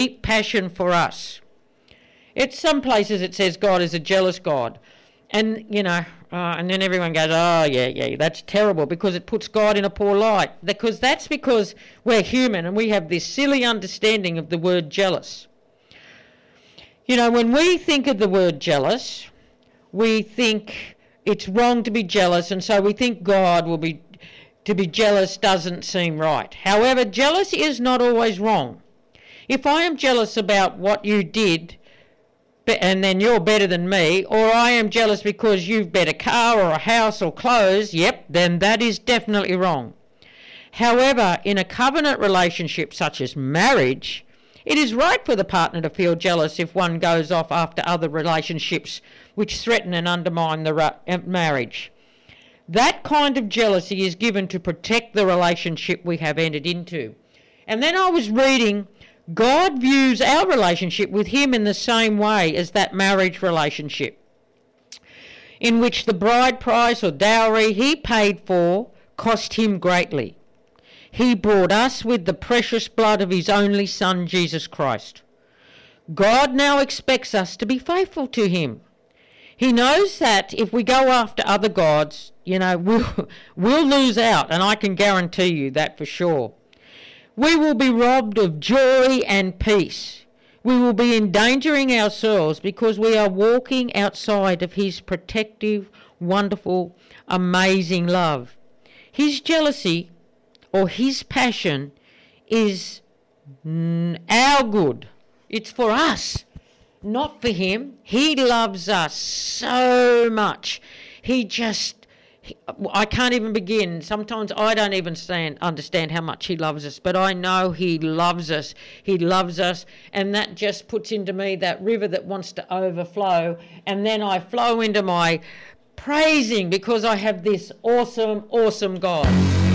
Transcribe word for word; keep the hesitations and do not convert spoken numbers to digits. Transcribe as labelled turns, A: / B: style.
A: deep passion for us. It's some places it says God is a jealous God. And, you know, uh, and then everyone goes, oh, yeah, yeah, that's terrible because it puts God in a poor light. Because that's because we're human and we have this silly understanding of the word jealous. You know, when we think of the word jealous, we think it's wrong to be jealous, and so we think God will be, to be jealous doesn't seem right. However, jealous is not always wrong. If I am jealous about what you did, and then you're better than me, or I am jealous because you've better car or a house or clothes, yep, then that is definitely wrong. However, in a covenant relationship such as marriage, it is right for the partner to feel jealous if one goes off after other relationships which threaten and undermine the ra- marriage. That kind of jealousy is given to protect the relationship we have entered into. And then I was reading, God views our relationship with him in the same way as that marriage relationship, in which the bride price or dowry he paid for cost him greatly. He brought us with the precious blood of his only Son, Jesus Christ. God now expects us to be faithful to him. He knows that if we go after other gods, you know, we'll, we'll lose out, and I can guarantee you that for sure. We will be robbed of joy and peace. We will be endangering ourselves because we are walking outside of his protective, wonderful, amazing love. His jealousy or his passion is our good. It's for us, not for him. He loves us so much. He just, he, I can't even begin. Sometimes I don't even stand, understand how much he loves us, but I know he loves us. He loves us, and that just puts into me that river that wants to overflow, and then I flow into my praising because I have this awesome, awesome God.